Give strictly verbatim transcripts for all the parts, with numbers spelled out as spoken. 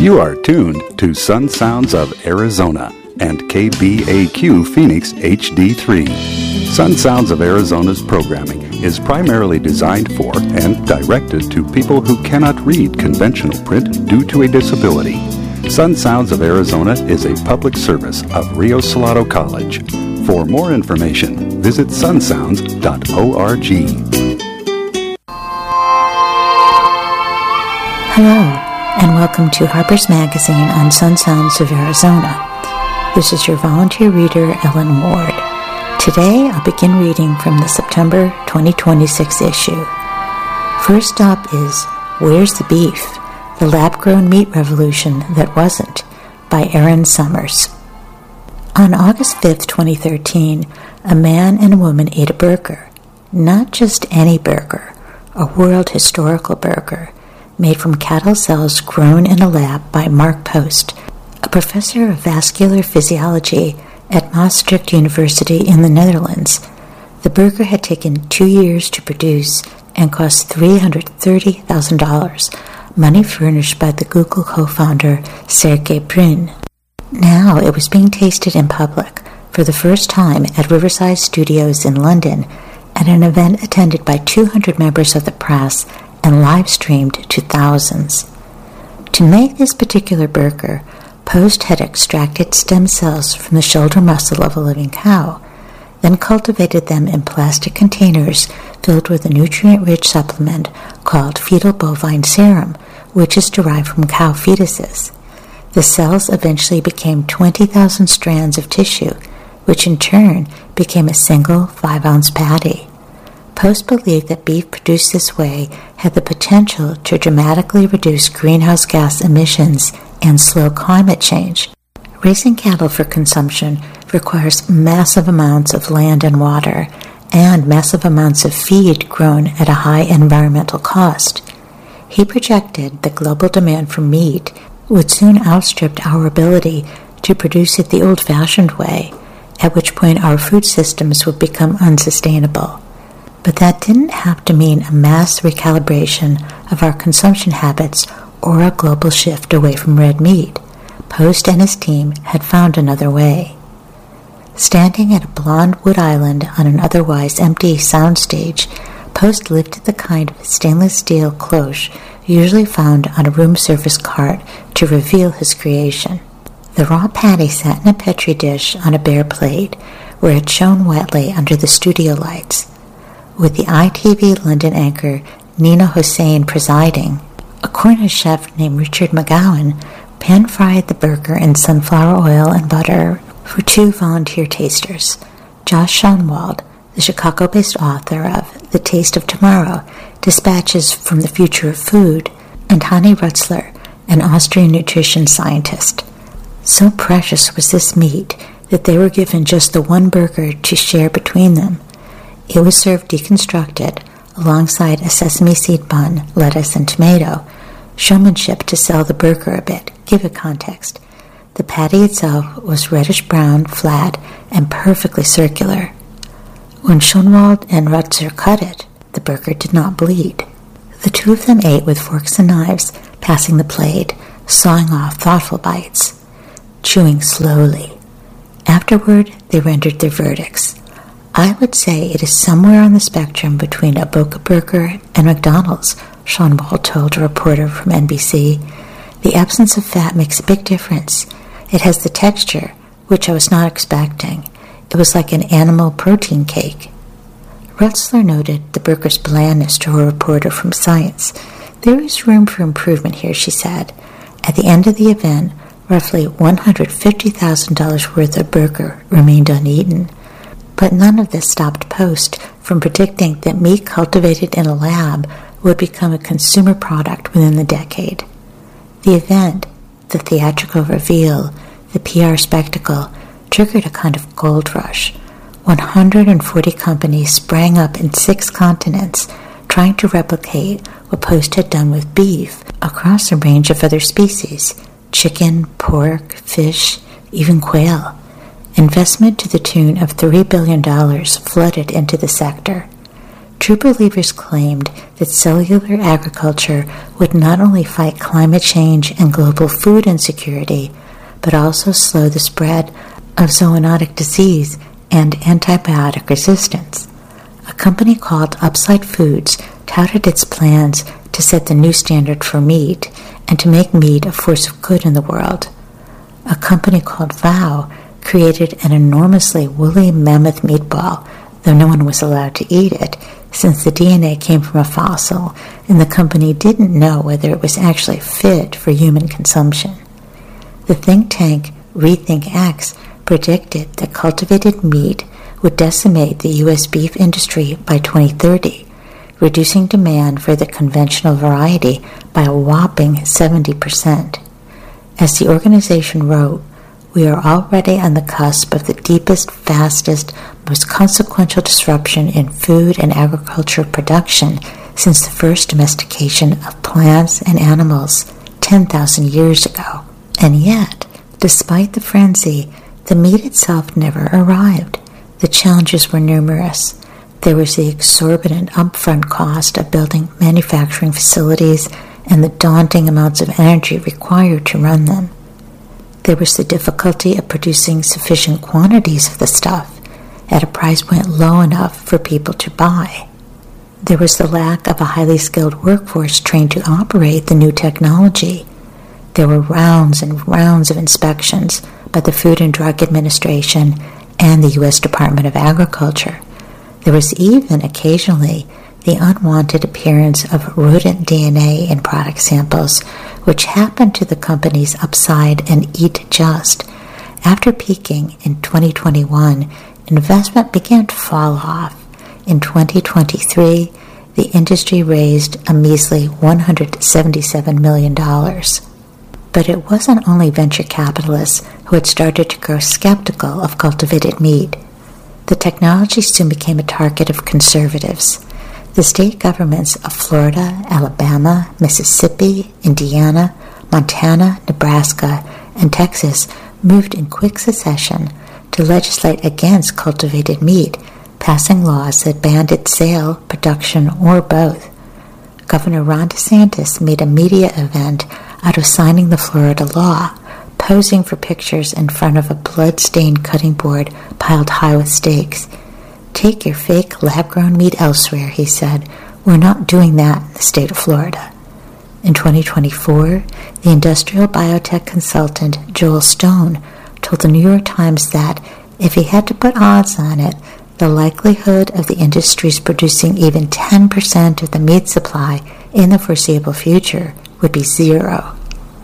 You are tuned to Sun Sounds of Arizona and K B A Q Phoenix H D three. Sun Sounds of Arizona's programming is primarily designed for and directed to people who cannot read conventional print due to a disability. Sun Sounds of Arizona is a public service of Rio Salado College. For more information, visit sun sounds dot org. Hello, and welcome to Harper's Magazine on Sun Sounds of Arizona. This is your volunteer reader, Ellen Ward. Today, I'll begin reading from the September twenty twenty-six issue. First up is Where's the Beef? The Lab-Grown Meat Revolution That Wasn't, by Aaron Summers. On August fifth, twenty thirteen, a man and a woman ate a burger. Not just any burger, a world historical burger, made from cattle cells grown in a lab by Mark Post, a professor of vascular physiology at Maastricht University in the Netherlands. The burger had taken two years to produce and cost three hundred thirty thousand dollars, money furnished by the Google co-founder Sergey Brin. Now it was being tasted in public for the first time at Riverside Studios in London at an event attended by two hundred members of the press and live-streamed to thousands. To make this particular burger, Post had extracted stem cells from the shoulder muscle of a living cow, then cultivated them in plastic containers filled with a nutrient-rich supplement called fetal bovine serum, which is derived from cow fetuses. The cells eventually became twenty thousand strands of tissue, which in turn became a single five-ounce patty. Post believed that beef produced this way had the potential to dramatically reduce greenhouse gas emissions and slow climate change. Raising cattle for consumption requires massive amounts of land and water and massive amounts of feed grown at a high environmental cost. He projected that global demand for meat would soon outstrip our ability to produce it the old-fashioned way, at which point our food systems would become unsustainable. But that didn't have to mean a mass recalibration of our consumption habits or a global shift away from red meat. Post and his team had found another way. Standing at a blonde wood island on an otherwise empty soundstage, Post lifted the kind of stainless steel cloche usually found on a room service cart to reveal his creation. The raw patty sat in a petri dish on a bare plate, where it shone wetly under the studio lights. With the I T V London anchor Nina Hossein presiding, a Cornish chef named Richard McGowan pan-fried the burger in sunflower oil and butter for two volunteer tasters, Josh Schoenwald, the Chicago-based author of The Taste of Tomorrow, Dispatches from the Future of Food, and Hani Rutzler, an Austrian nutrition scientist. So precious was this meat that they were given just the one burger to share between them. It was served deconstructed alongside a sesame seed bun, lettuce, and tomato. Showmanship to sell the burger a bit, give it context. The patty itself was reddish-brown, flat, and perfectly circular. When Schoenwald and Rutzer cut it, the burger did not bleed. The two of them ate with forks and knives, passing the plate, sawing off thoughtful bites, chewing slowly. Afterward, they rendered their verdicts. I would say it is somewhere on the spectrum between a Boca Burger and McDonald's, Schoenwald told a reporter from N B C. The absence of fat makes a big difference. It has the texture, which I was not expecting. It was like an animal protein cake. Rutzler noted the burger's blandness to a reporter from Science. There is room for improvement here, she said. At the end of the event, roughly one hundred fifty thousand dollars worth of burger remained uneaten. But none of this stopped Post from predicting that meat cultivated in a lab would become a consumer product within the decade. The event, the theatrical reveal, the P R spectacle, triggered a kind of gold rush. one hundred forty companies sprang up in six continents, trying to replicate what Post had done with beef across a range of other species: chicken, pork, fish, even quail. Investment to the tune of three billion dollars flooded into the sector. True believers claimed that cellular agriculture would not only fight climate change and global food insecurity, but also slow the spread of zoonotic disease and antibiotic resistance. A company called Upside Foods touted its plans to set the new standard for meat and to make meat a force of good in the world. A company called Vow created an enormously woolly mammoth meatball, though no one was allowed to eat it, since the D N A came from a fossil and the company didn't know whether it was actually fit for human consumption. The think tank Rethink X predicted that cultivated meat would decimate the U S beef industry by twenty thirty, reducing demand for the conventional variety by a whopping seventy percent. As the organization wrote, we are already on the cusp of the deepest, fastest, most consequential disruption in food and agriculture production since the first domestication of plants and animals ten thousand years ago. And yet, despite the frenzy, the meat itself never arrived. The challenges were numerous. There was the exorbitant upfront cost of building manufacturing facilities and the daunting amounts of energy required to run them. There was the difficulty of producing sufficient quantities of the stuff at a price point low enough for people to buy. There was the lack of a highly skilled workforce trained to operate the new technology. There were rounds and rounds of inspections by the Food and Drug Administration and the U S Department of Agriculture. There was even, occasionally, the unwanted appearance of rodent D N A in product samples, which happened to the companies Upside and Eat Just. After peaking in twenty twenty-one, investment began to fall off. In twenty twenty-three, the industry raised a measly one hundred seventy-seven million dollars. But it wasn't only venture capitalists who had started to grow skeptical of cultivated meat. The technology soon became a target of conservatives. The state governments of Florida, Alabama, Mississippi, Indiana, Montana, Nebraska, and Texas moved in quick succession to legislate against cultivated meat, passing laws that banned its sale, production, or both. Governor Ron DeSantis made a media event out of signing the Florida law, posing for pictures in front of a blood-stained cutting board piled high with stakes. "Take your fake lab-grown meat elsewhere," he said. "We're not doing that in the state of Florida." In twenty twenty-four, the industrial biotech consultant Joel Stone told the New York Times that, if he had to put odds on it, the likelihood of the industries producing even ten percent of the meat supply in the foreseeable future would be zero.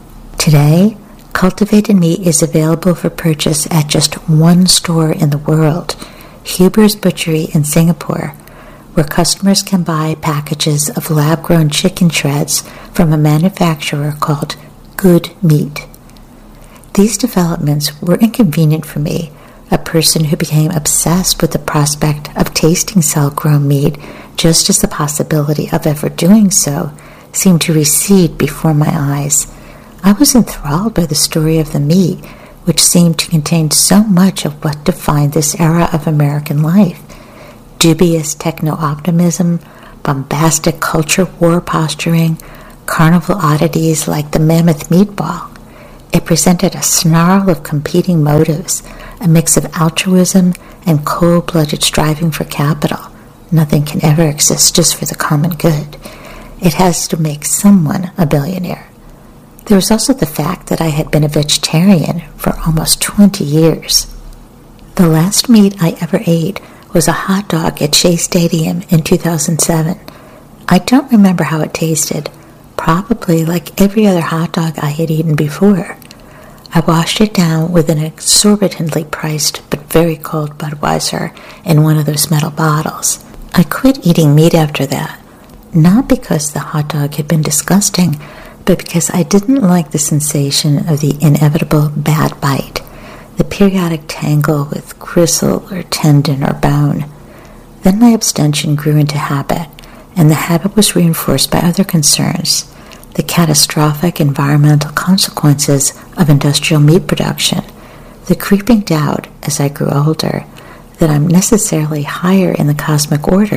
Today, cultivated meat is available for purchase at just one store in the world, Huber's Butchery in Singapore, where customers can buy packages of lab-grown chicken shreds from a manufacturer called Good Meat. These developments were inconvenient for me, a person who became obsessed with the prospect of tasting cell-grown meat, just as the possibility of ever doing so seemed to recede before my eyes. I was enthralled by the story of the meat, which seemed to contain so much of what defined this era of American life. Dubious techno-optimism, bombastic culture war posturing, carnival oddities like the mammoth meatball. It presented a snarl of competing motives, a mix of altruism and cold-blooded striving for capital. Nothing can ever exist just for the common good. It has to make someone a billionaire. There was also the fact that I had been a vegetarian for almost twenty years. The last meat I ever ate was a hot dog at Shea Stadium in two thousand seven. I don't remember how it tasted, probably like every other hot dog I had eaten before. I washed it down with an exorbitantly priced but very cold Budweiser in one of those metal bottles. I quit eating meat after that, not because the hot dog had been disgusting, but because I didn't like the sensation of the inevitable bad bite, the periodic tangle with gristle or tendon or bone. Then my abstention grew into habit, and the habit was reinforced by other concerns, the catastrophic environmental consequences of industrial meat production, the creeping doubt, as I grew older, that I'm necessarily higher in the cosmic order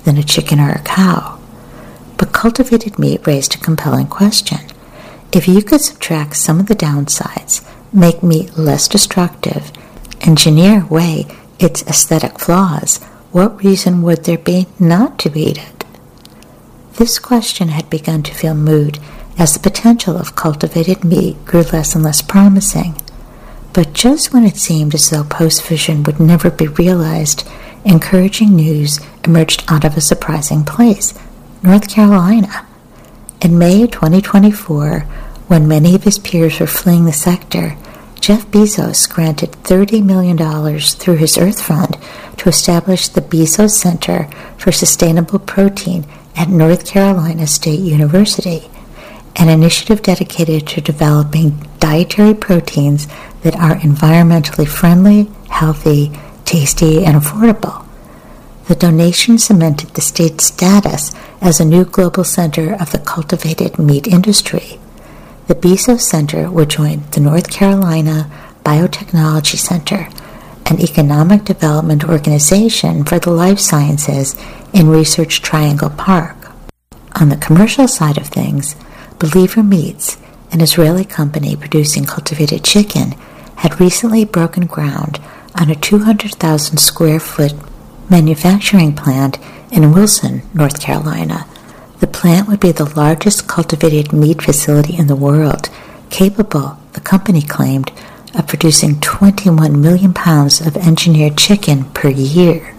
than a chicken or a cow. But cultivated meat raised a compelling question. If you could subtract some of the downsides, make meat less destructive, engineer away its aesthetic flaws, what reason would there be not to eat it? This question had begun to feel moot as the potential of cultivated meat grew less and less promising. But just when it seemed as though post-fission would never be realized, encouraging news emerged out of a surprising place, North Carolina. In May twenty twenty-four, when many of his peers were fleeing the sector, Jeff Bezos granted thirty million dollars through his Earth Fund to establish the Bezos Center for Sustainable Protein at North Carolina State University, an initiative dedicated to developing dietary proteins that are environmentally friendly, healthy, tasty, and affordable. The donation cemented the state's status as a new global center of the cultivated meat industry. The Bezos Center would join the North Carolina Biotechnology Center, an economic development organization for the life sciences in Research Triangle Park. On the commercial side of things, Believer Meats, an Israeli company producing cultivated chicken, had recently broken ground on a two hundred thousand square foot manufacturing plant in Wilson, North Carolina. The plant would be the largest cultivated meat facility in the world, capable, the company claimed, of producing twenty-one million pounds of engineered chicken per year.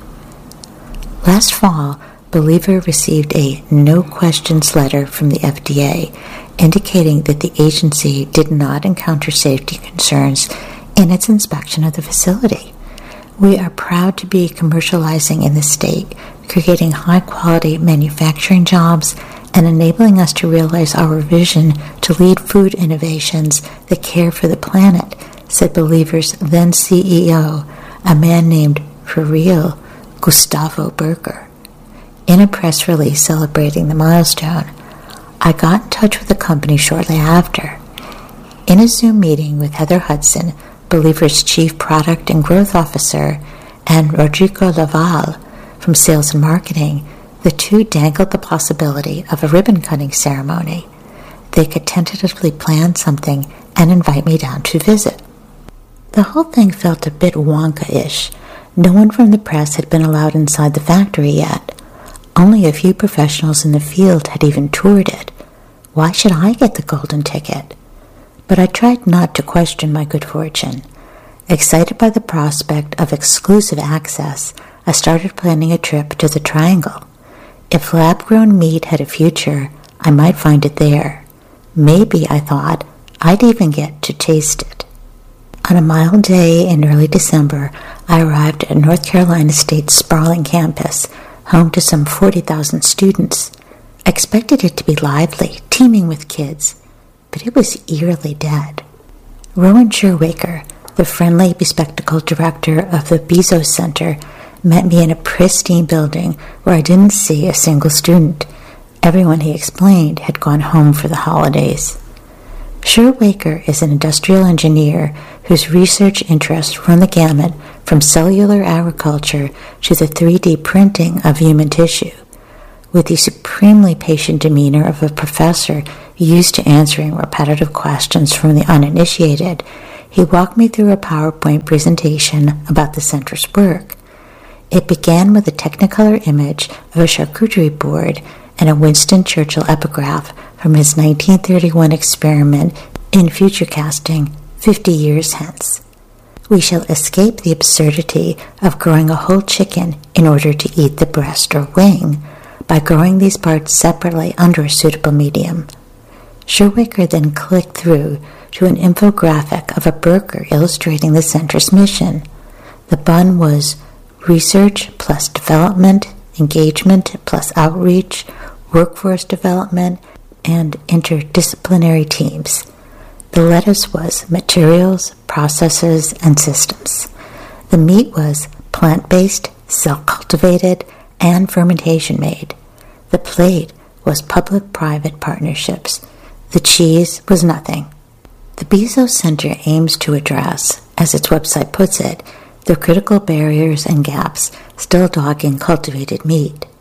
Last fall, Believer received a no-questions letter from the F D A indicating that the agency did not encounter safety concerns in its inspection of the facility. We are proud to be commercializing in the state, creating high-quality manufacturing jobs and enabling us to realize our vision to lead food innovations that care for the planet, said Believer's then C E O, a man named, for real, Gustavo Berger. In a press release celebrating the milestone, I got in touch with the company shortly after. In a Zoom meeting with Heather Hudson, Believer's Chief Product and Growth Officer, and Rodrigo Laval from Sales and Marketing, the two dangled the possibility of a ribbon-cutting ceremony. They could tentatively plan something and invite me down to visit. The whole thing felt a bit Wonka-ish. No one from the press had been allowed inside the factory yet. Only a few professionals in the field had even toured it. Why should I get the golden ticket? But I tried not to question my good fortune. Excited by the prospect of exclusive access, I started planning a trip to the Triangle. If lab-grown meat had a future, I might find it there. Maybe, I thought, I'd even get to taste it. On a mild day in early December, I arrived at North Carolina State's sprawling campus, home to some forty thousand students. I expected it to be lively, teeming with kids, but it was eerily dead. Rowan Sherwaker, the friendly, bespectacled director of the Bezos Center, met me in a pristine building where I didn't see a single student. Everyone, he explained, had gone home for the holidays. Sherwaker is an industrial engineer whose research interests run the gamut from cellular agriculture to the three D printing of human tissue. With the supremely patient demeanor of a professor used to answering repetitive questions from the uninitiated, he walked me through a PowerPoint presentation about the center's work. It began with a Technicolor image of a charcuterie board and a Winston Churchill epigraph from his nineteen thirty-one experiment in future casting fifty years hence. We shall escape the absurdity of growing a whole chicken in order to eat the breast or wing by growing these parts separately under a suitable medium. Sherwaker then clicked through to an infographic of a burger illustrating the center's mission. The bun was research plus development, engagement plus outreach, workforce development, and interdisciplinary teams. The lettuce was materials, processes, and systems. The meat was plant-based, self-cultivated, and fermentation-made. The plate was public-private partnerships. The cheese was nothing. The Bezos Center aims to address, as its website puts it, the critical barriers and gaps still dogging cultivated meat.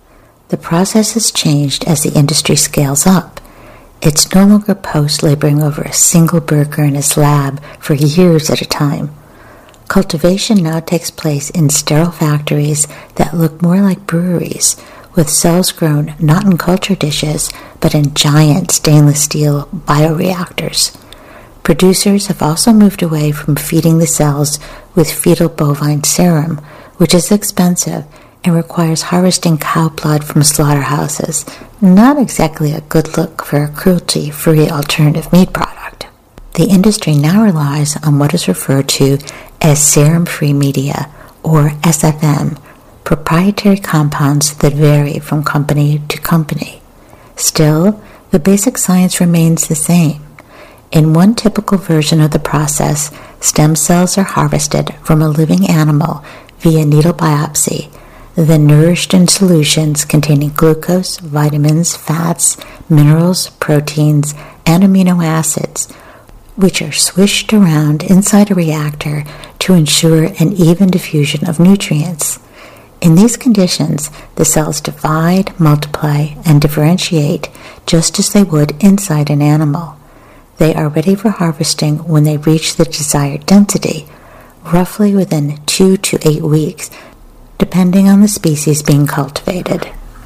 the process has changed as the industry scales up. It's no longer Post laboring over a single burger in his lab for years at a time. Cultivation now takes place in sterile factories that look more like breweries, with cells grown not in culture dishes, but in giant stainless steel bioreactors. Producers have also moved away from feeding the cells with fetal bovine serum, which is expensive and requires harvesting cow blood from slaughterhouses, not exactly a good look for a cruelty-free alternative meat product. The industry now relies on what is referred to as serum-free media, or S F M, proprietary compounds that vary from company to company. Still, the basic science remains the same. In one typical version of the process, stem cells are harvested from a living animal via needle biopsy, then nourished in solutions containing glucose, vitamins, fats, minerals, proteins, and amino acids, which are swished around inside a reactor to ensure an even diffusion of nutrients. In these conditions, the cells divide, multiply, and differentiate just as they would inside an animal. They are ready for harvesting when they reach the desired density, roughly within two to eight weeks, depending on the species being cultivated.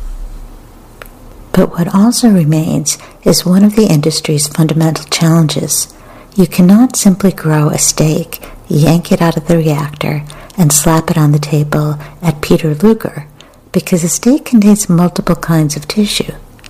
But what also remains is one of the industry's fundamental challenges. You cannot simply grow a steak, yank it out of the reactor, and slap it on the table at Peter Luger, because a steak contains multiple kinds of tissue.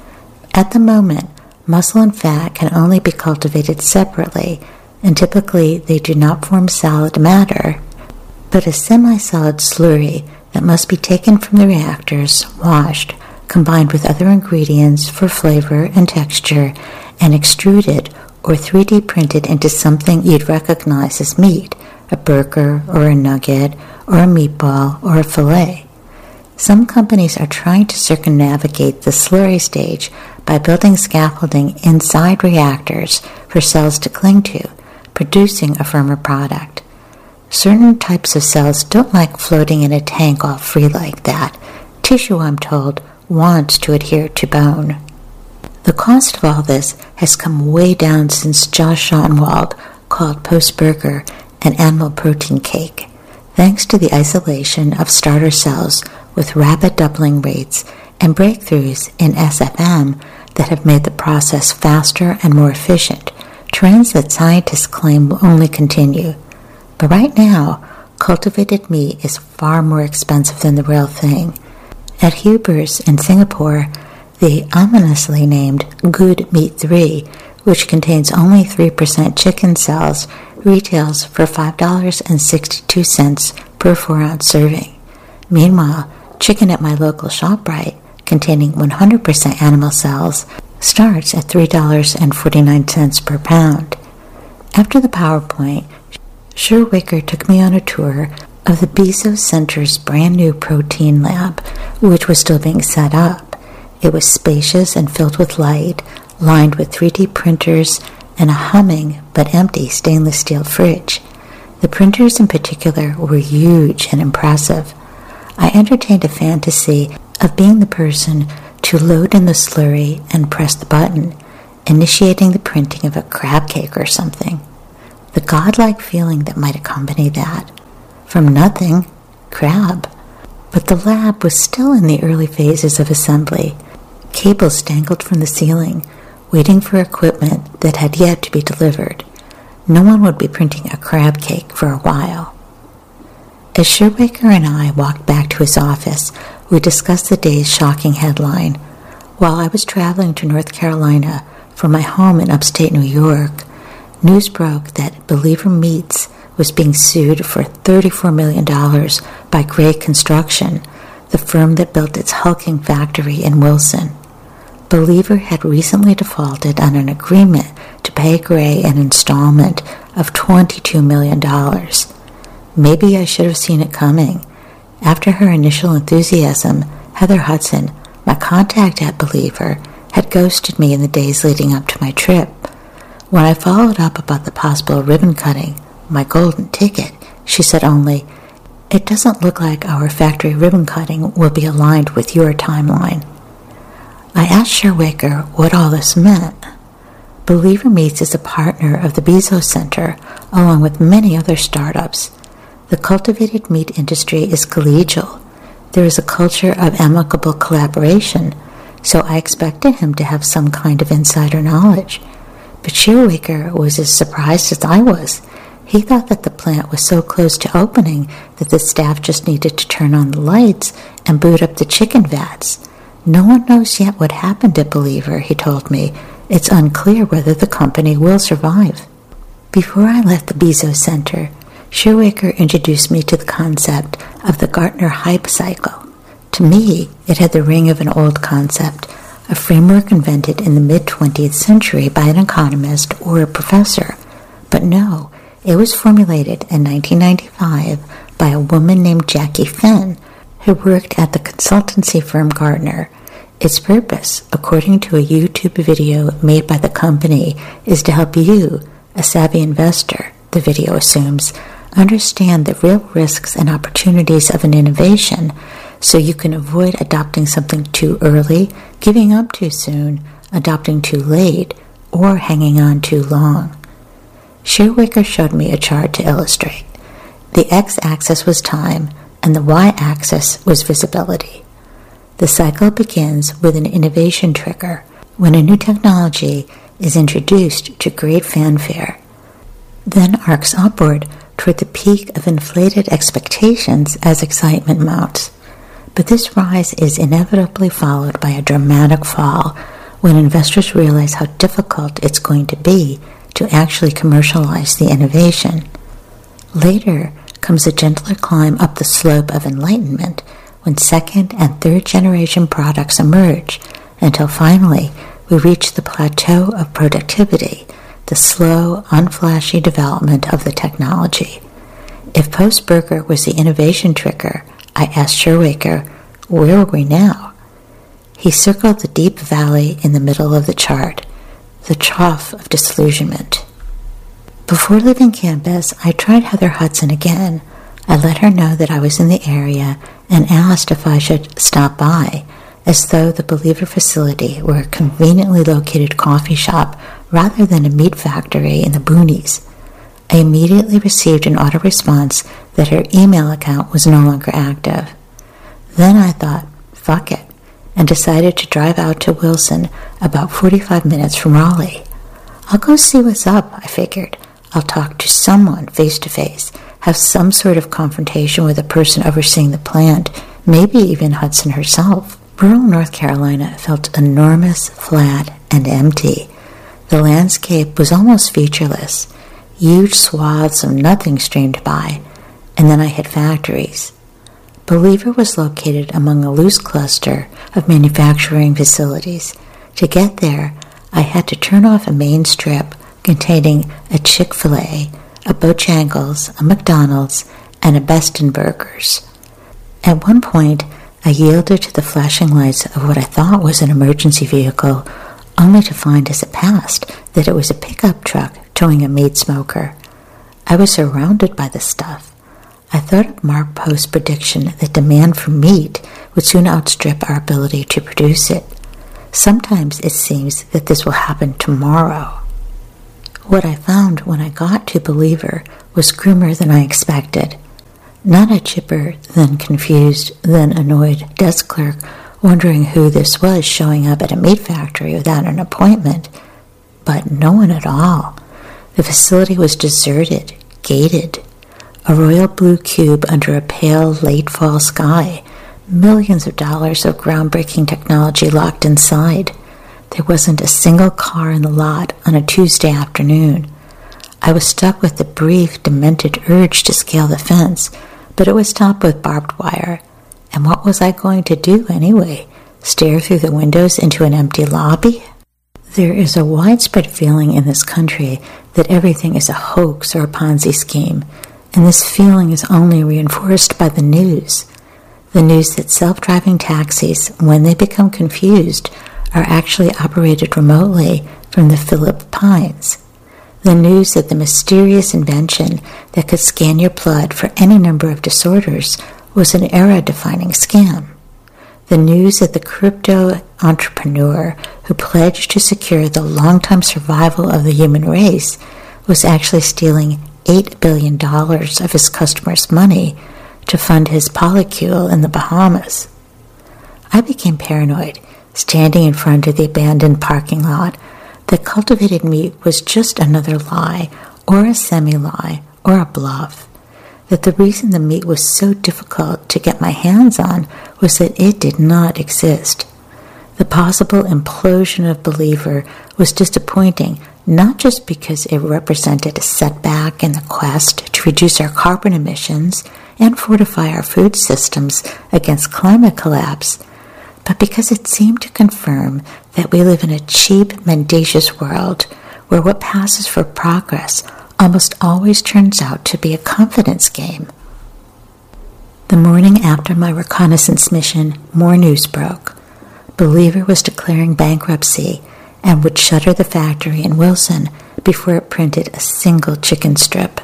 At the moment, muscle and fat can only be cultivated separately, and typically they do not form solid matter, but a semi-solid slurry that must be taken from the reactors, washed, combined with other ingredients for flavor and texture, and extruded or three D printed into something you'd recognize as meat, a burger or a nugget or a meatball or a fillet. Some companies are trying to circumnavigate the slurry stage by building scaffolding inside reactors for cells to cling to, producing a firmer product. Certain types of cells don't like floating in a tank all free like that. Tissue, I'm told, wants to adhere to bone. The cost of all this has come way down since Josh Schonwald called Post-Burger an animal protein cake, thanks to the isolation of starter cells with rapid doubling rates and breakthroughs in S F M that have made the process faster and more efficient, trends that scientists claim will only continue. But right now, cultivated meat is far more expensive than the real thing. At Huber's in Singapore, the ominously named Good Meat three, which contains only three percent chicken cells, retails for five dollars and sixty-two cents per four-ounce serving. Meanwhile, chicken at my local ShopRite, containing one hundred percent animal cells, starts at three dollars and forty-nine cents per pound. After the PowerPoint, Sherwicker took me on a tour of the Bezos Center's brand new protein lab, which was still being set up. It was spacious and filled with light, lined with three D printers and a humming but empty stainless steel fridge. The printers in particular were huge and impressive. I entertained a fantasy of being the person to load in the slurry and press the button, initiating the printing of a crab cake or something. The godlike feeling that might accompany that. From nothing, crab. But the lab was still in the early phases of assembly. Cables dangled from the ceiling, waiting for equipment that had yet to be delivered. No one would be printing a crab cake for a while. As Sherwicker and I walked back to his office, we discussed the day's shocking headline. While I was traveling to North Carolina from my home in upstate New York, news broke that Believer Meats was being sued for thirty-four million dollars by Gray Construction, the firm that built its hulking factory in Wilson. Believer had recently defaulted on an agreement to pay Gray an installment of twenty-two million dollars. Maybe I should have seen it coming. After her initial enthusiasm, Heather Hudson, my contact at Believer, had ghosted me in the days leading up to my trip. When I followed up about the possible ribbon cutting, my golden ticket, she said only, "It doesn't look like our factory ribbon cutting will be aligned with your timeline." I asked Sherwaker what all this meant. Believer Meats is a partner of the Bezos Center, along with many other startups. The cultivated meat industry is collegial. There is a culture of amicable collaboration, so I expected him to have some kind of insider knowledge. But Sherwaker was as surprised as I was. He thought that the plant was so close to opening that the staff just needed to turn on the lights and boot up the chicken vats. No one knows yet what happened at Believer, he told me. It's unclear whether the company will survive. Before I left the Bezos Center, Sherwaker introduced me to the concept of the Gartner Hype Cycle. To me, it had the ring of an old concept, a framework invented in the mid-twentieth century by an economist or a professor. But no, it was formulated in nineteen ninety-five by a woman named Jackie Finn, who worked at the consultancy firm Gartner. Its purpose, according to a YouTube video made by the company, is to help you, a savvy investor, the video assumes, understand the real risks and opportunities of an innovation so you can avoid adopting something too early, giving up too soon, adopting too late, or hanging on too long. Sherwaker showed me a chart to illustrate. The x-axis was time, and the y-axis was visibility. The cycle begins with an innovation trigger, when a new technology is introduced to great fanfare, then arcs upward toward the peak of inflated expectations as excitement mounts. But this rise is inevitably followed by a dramatic fall when investors realize how difficult it's going to be to actually commercialize the innovation. Later comes a gentler climb up the slope of enlightenment when second and third generation products emerge, until finally we reach the plateau of productivity, the slow, unflashy development of the technology. If post-Burger was the innovation trigger, I asked Sherwaker, where are we now? He circled the deep valley in the middle of the chart, the trough of disillusionment. Before leaving campus, I tried Heather Hudson again. I let her know that I was in the area and asked if I should stop by, as though the Believer facility were a conveniently located coffee shop rather than a meat factory in the boonies. I immediately received an auto-response that her email account was no longer active. Then I thought, fuck it, and decided to drive out to Wilson, about forty-five minutes from Raleigh. I'll go see what's up, I figured. I'll talk to someone face-to-face, have some sort of confrontation with the person overseeing the plant, maybe even Hudson herself. Rural North Carolina felt enormous, flat, and empty. The landscape was almost featureless. Huge swaths of nothing streamed by, and then I hit factories. Believer was located among a loose cluster of manufacturing facilities. To get there, I had to turn off a main strip containing a Chick-fil-A, a Bojangles, a McDonald's, and a Beston Burgers. At one point, I yielded to the flashing lights of what I thought was an emergency vehicle, only to find as it passed that it was a pickup truck towing a meat smoker. I was surrounded by the stuff. I thought of Mark Post's prediction that demand for meat would soon outstrip our ability to produce it. Sometimes it seems that this will happen tomorrow. What I found when I got to Believer was grimmer than I expected. Not a chipper, then confused, then annoyed desk clerk wondering who this was showing up at a meat factory without an appointment, but no one at all. The facility was deserted, gated. A royal blue cube under a pale late fall sky, millions of dollars of groundbreaking technology locked inside. There wasn't a single car in the lot on a Tuesday afternoon. I was stuck with the brief, demented urge to scale the fence, but it was topped with barbed wire. And what was I going to do anyway? Stare through the windows into an empty lobby? There is a widespread feeling in this country that everything is a hoax or a Ponzi scheme, and this feeling is only reinforced by the news. The news that self-driving taxis, when they become confused, are actually operated remotely from the Philippines. The news that the mysterious invention that could scan your blood for any number of disorders was an era-defining scam. The news that the crypto entrepreneur who pledged to secure the long-term survival of the human race was actually stealing eight billion dollars of his customers' money to fund his polycule in the Bahamas. I became paranoid, standing in front of the abandoned parking lot, that cultivated meat was just another lie, or a semi-lie, or a bluff. That the reason the meat was so difficult to get my hands on was that it did not exist. The possible implosion of Believer was disappointing, not just because it represented a setback in the quest to reduce our carbon emissions and fortify our food systems against climate collapse, but because it seemed to confirm that we live in a cheap, mendacious world where what passes for progress almost always turns out to be a confidence game. The morning after my reconnaissance mission, more news broke. Believer was declaring bankruptcy and would shutter the factory in Wilson before it printed a single chicken strip.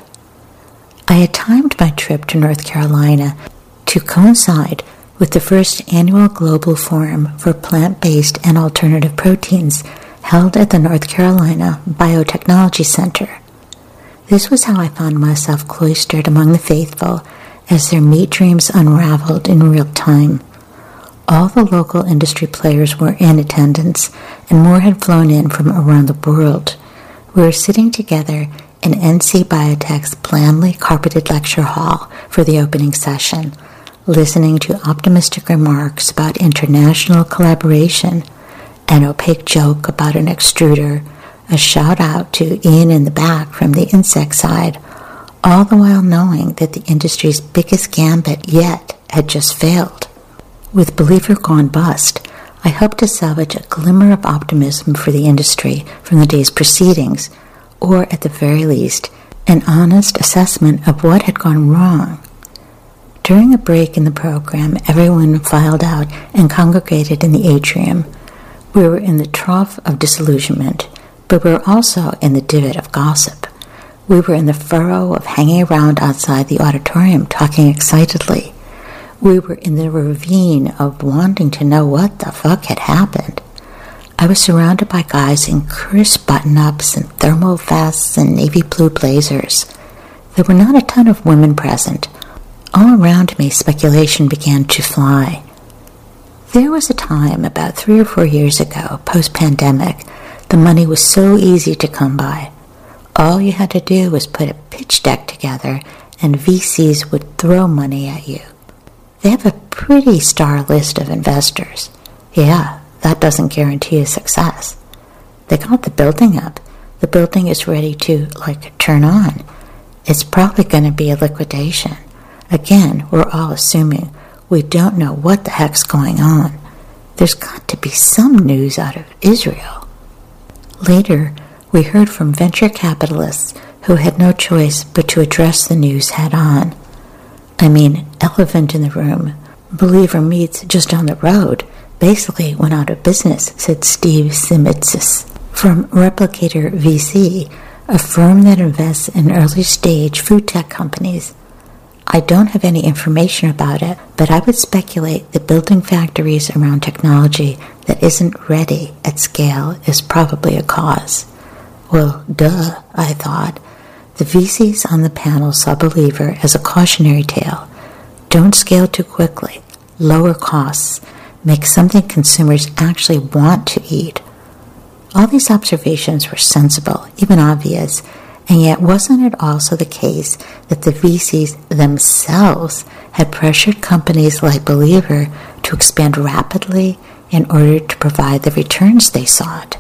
I had timed my trip to North Carolina to coincide with the first annual Global Forum for Plant-Based and Alternative Proteins held at the North Carolina Biotechnology Center. This was how I found myself cloistered among the faithful as their meat dreams unraveled in real time. All the local industry players were in attendance, and more had flown in from around the world. We were sitting together in N C Biotech's blandly carpeted lecture hall for the opening session, listening to optimistic remarks about international collaboration, an opaque joke about an extruder, a shout-out to Ian in the back from the insect side, all the while knowing that the industry's biggest gambit yet had just failed. With Believer gone bust, I hoped to salvage a glimmer of optimism for the industry from the day's proceedings, or at the very least, an honest assessment of what had gone wrong. During a break in the program, everyone filed out and congregated in the atrium. We were in the trough of disillusionment, but we were also in the divot of gossip. We were in the furrow of hanging around outside the auditorium talking excitedly. We were in the ravine of wanting to know what the fuck had happened. I was surrounded by guys in crisp button-ups and thermal vests and navy blue blazers. There were not a ton of women present. All around me, speculation began to fly. There was a time, about three or four years ago, post-pandemic, the money was so easy to come by. All you had to do was put a pitch deck together, and V Cs would throw money at you. They have a pretty star list of investors. Yeah, that doesn't guarantee a success. They got the building up. The building is ready to, like, turn on. It's probably going to be a liquidation. Again, we're all assuming we don't know what the heck's going on. There's got to be some news out of Israel. Later, we heard from venture capitalists who had no choice but to address the news head-on. I mean, elephant in the room. Believer Meats just down the road basically went out of business, said Steve Simitsis from Replicator V C, a firm that invests in early-stage food tech companies. I don't have any information about it, but I would speculate that building factories around technology that isn't ready at scale is probably a cause. Well, duh, I thought. The V Cs on the panel saw Believer as a cautionary tale. Don't scale too quickly. Lower costs. Make something consumers actually want to eat. All these observations were sensible, even obvious, and yet wasn't it also the case that the V Cs themselves had pressured companies like Believer to expand rapidly in order to provide the returns they sought?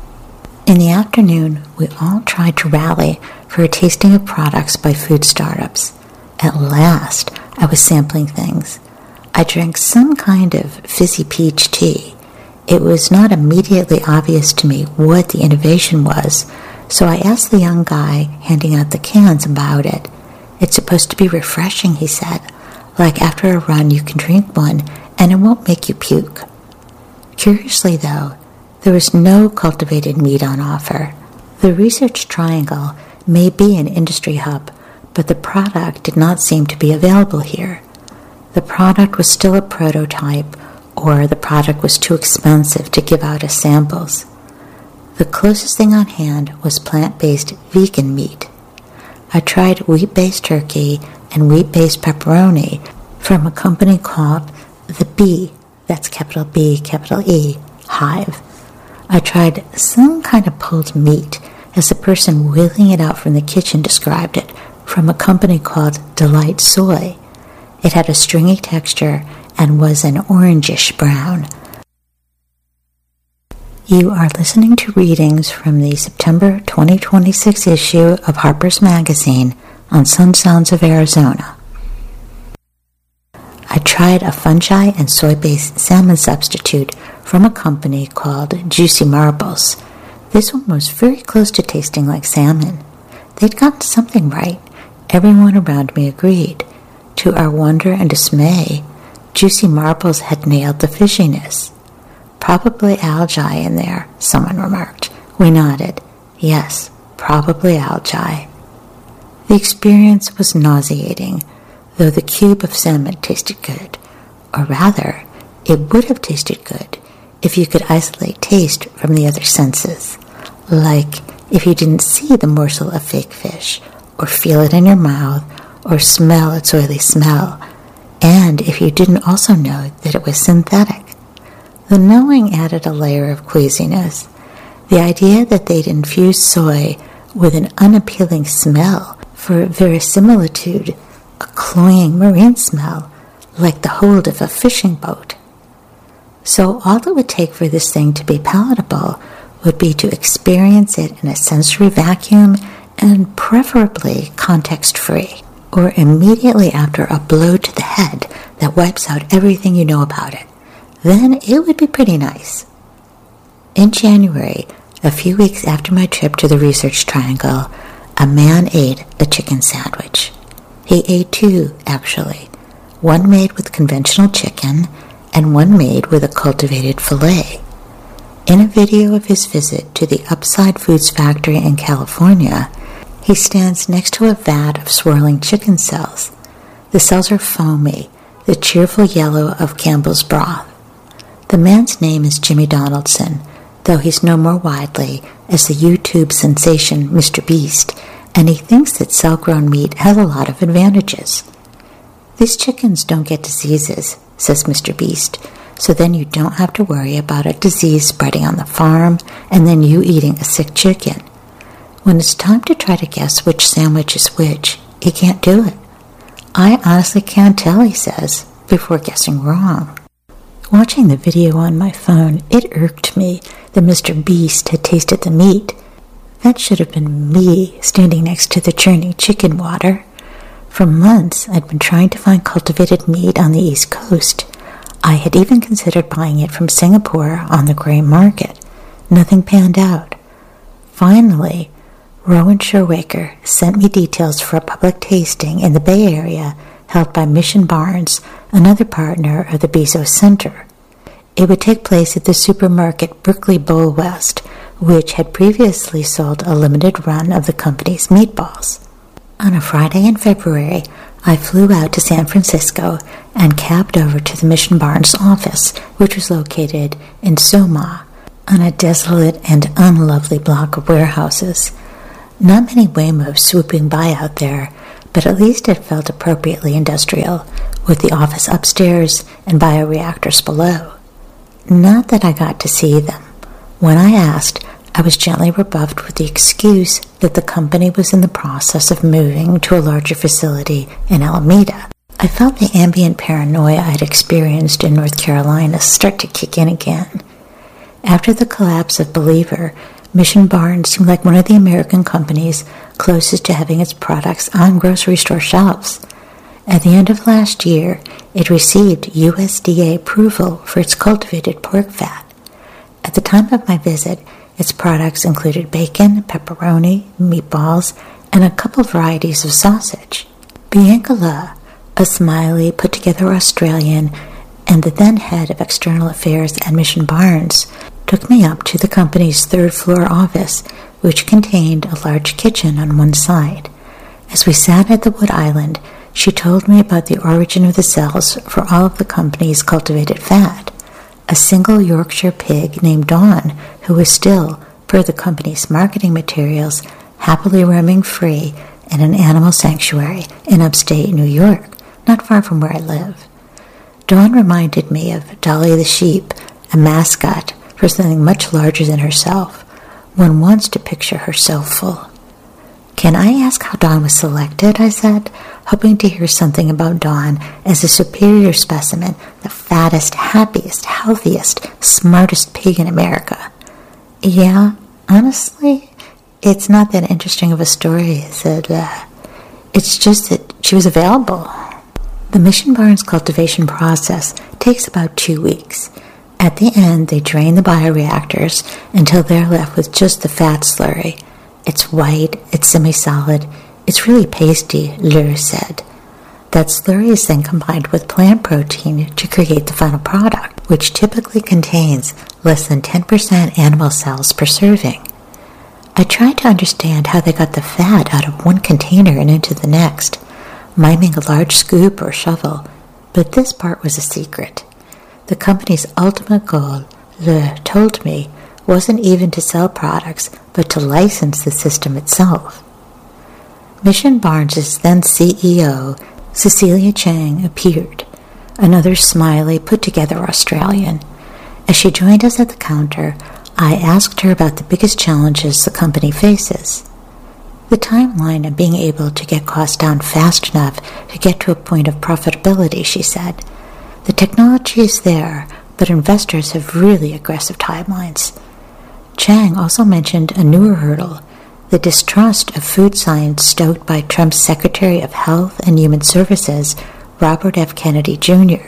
In the afternoon, we all tried to rally for a tasting of products by food startups. At last, I was sampling things. I drank some kind of fizzy peach tea. It was not immediately obvious to me what the innovation was, so I asked the young guy handing out the cans about it. It's supposed to be refreshing, he said. Like after a run, you can drink one, and it won't make you puke. Curiously, though, there was no cultivated meat on offer. The Research Triangle may be an industry hub, but the product did not seem to be available here. The product was still a prototype, or the product was too expensive to give out as samples. The closest thing on hand was plant-based vegan meat. I tried wheat-based turkey and wheat-based pepperoni from a company called The Bee, that's capital B, capital E, Hive. I tried some kind of pulled meat, as the person wheeling it out from the kitchen described it, from a company called Delight Soy. It had a stringy texture and was an orangish brown. You are listening to readings from the September twenty twenty-six issue of Harper's Magazine on Sun Sounds of Arizona. I tried a fungi and soy-based salmon substitute from a company called Juicy Marbles. This one was very close to tasting like salmon. They'd gotten something right. Everyone around me agreed. To our wonder and dismay, Juicy Marbles had nailed the fishiness. Probably algae in there, someone remarked. We nodded. Yes, probably algae. The experience was nauseating, though the cube of salmon tasted good. Or rather, it would have tasted good if you could isolate taste from the other senses. Like if you didn't see the morsel of fake fish, or feel it in your mouth, or smell its oily smell, and if you didn't also know that it was synthetic. The knowing added a layer of queasiness. The idea that they'd infused soy with an unappealing smell for verisimilitude, a cloying marine smell, like the hold of a fishing boat. So all it would take for this thing to be palatable would be to experience it in a sensory vacuum and preferably context-free, or immediately after a blow to the head that wipes out everything you know about it. Then it would be pretty nice. In January, a few weeks after my trip to the Research Triangle, a man ate a chicken sandwich. He ate two, actually. One made with conventional chicken, and one made with a cultivated filet. In a video of his visit to the Upside Foods factory in California, he stands next to a vat of swirling chicken cells. The cells are foamy, the cheerful yellow of Campbell's broth. The man's name is Jimmy Donaldson, though he's known more widely as the YouTube sensation Mister Beast, and he thinks that cell-grown meat has a lot of advantages. These chickens don't get diseases, says Mister Beast, so then you don't have to worry about a disease spreading on the farm and then you eating a sick chicken. When it's time to try to guess which sandwich is which, he can't do it. I honestly can't tell, he says, before guessing wrong. Watching the video on my phone, it irked me that Mister Beast had tasted the meat. That should have been me standing next to the churning chicken water. For months, I'd been trying to find cultivated meat on the East Coast. I had even considered buying it from Singapore on the gray market. Nothing panned out. Finally, Rowan Sherwaker sent me details for a public tasting in the Bay Area held by Mission Barns, another partner of the Bezos Center. It would take place at the supermarket Brickley Bowl West, which had previously sold a limited run of the company's meatballs. On a Friday in February, I flew out to San Francisco and cabbed over to the Mission Barnes office, which was located in Soma, on a desolate and unlovely block of warehouses. Not many Waymos swooping by out there, but at least it felt appropriately industrial, with the office upstairs and bioreactors below. Not that I got to see them. When I asked, I was gently rebuffed with the excuse that the company was in the process of moving to a larger facility in Alameda. I felt the ambient paranoia I'd experienced in North Carolina start to kick in again. After the collapse of Believer, Mission Barnes seemed like one of the American companies closest to having its products on grocery store shelves. At the end of last year, it received U S D A approval for its cultivated pork fat. At the time of my visit, its products included bacon, pepperoni, meatballs, and a couple varieties of sausage. Bianca La, a smiley, put-together Australian, and the then head of external affairs at Mission Barnes, took me up to the company's third-floor office, which contained a large kitchen on one side. As we sat at the wood island, she told me about the origin of the cells for all of the company's cultivated fat. a single Yorkshire pig named Dawn, who was still, per the company's marketing materials, happily roaming free in an animal sanctuary in upstate New York, not far from where I live. Dawn reminded me of Dolly the sheep, a mascot for something much larger than herself. One wants to picture her so full. "Can I ask how Dawn was selected?" I said, hoping to hear something about Dawn as a superior specimen, the fattest, happiest, healthiest, smartest pig in America. "Yeah, honestly, it's not that interesting of a story," I said. Uh, it's just that she was available. The Mission Barns cultivation process takes about two weeks. At the end, they drain the bioreactors until they're left with just the fat slurry. It's white, it's semi-solid, it's really pasty, Lure said. That slurry is then combined with plant protein to create the final product, which typically contains less than ten percent animal cells per serving. I tried to understand how they got the fat out of one container and into the next, miming a large scoop or shovel, but this part was a secret. The company's ultimate goal, Lure told me, wasn't even to sell products, but to license the system itself. Mission Barnes' then C E O, Cecilia Chang, appeared, another smiley, put-together Australian. As she joined us at the counter, I asked her about the biggest challenges the company faces. The timeline of being able to get costs down fast enough to get to a point of profitability, she said. The technology is there, but investors have really aggressive timelines. Chang also mentioned a newer hurdle, the distrust of food science stoked by Trump's Secretary of Health and Human Services, Robert F. Kennedy Junior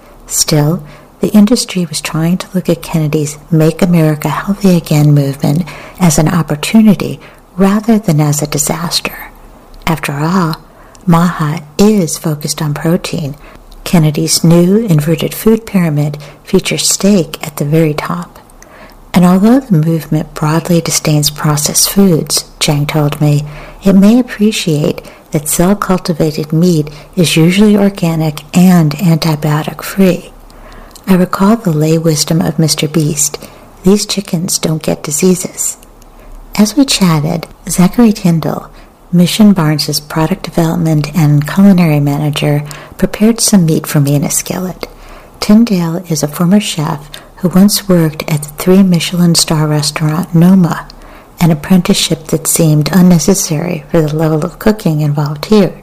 Still, the industry was trying to look at Kennedy's Make America Healthy Again movement as an opportunity rather than as a disaster. After all, MAHA is focused on protein. Kennedy's new inverted food pyramid features steak at the very top. And although the movement broadly disdains processed foods, Chang told me, it may appreciate that cell-cultivated meat is usually organic and antibiotic-free. I recall the lay wisdom of Mister Beast. These chickens don't get diseases. As we chatted, Zachary Tyndall, Mission Barnes' product development and culinary manager, prepared some meat for me in a skillet. Tyndall is a former chef who once worked at the three Michelin star restaurant Noma, an apprenticeship that seemed unnecessary for the level of cooking involved here.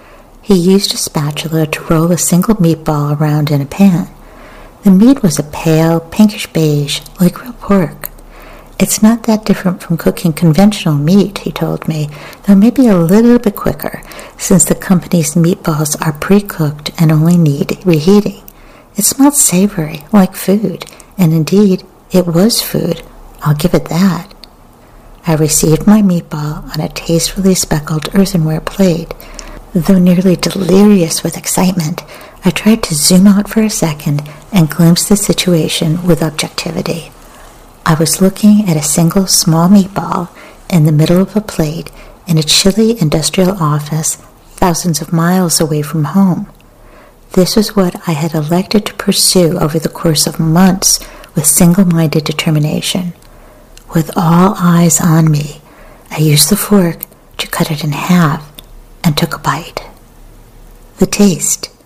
He used a spatula to roll a single meatball around in a pan. The meat was a pale, pinkish beige, like real pork. It's not that different from cooking conventional meat, he told me, though maybe a little bit quicker, since the company's meatballs are pre-cooked and only need reheating. It smelled savory, like food, and indeed, it was food. I'll give it that. I received my meatball on a tastefully speckled earthenware plate. Though nearly delirious with excitement, I tried to zoom out for a second and glimpse the situation with objectivity. I was looking at a single small meatball in the middle of a plate in a chilly industrial office thousands of miles away from home. This was what I had elected to pursue over the course of months with single-minded determination. With all eyes on me, I used the fork to cut it in half and took a bite. The taste